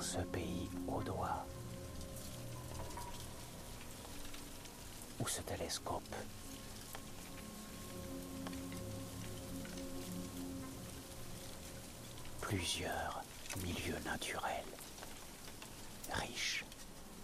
dans ce pays audois, où ce télescope plusieurs milieux naturels riches.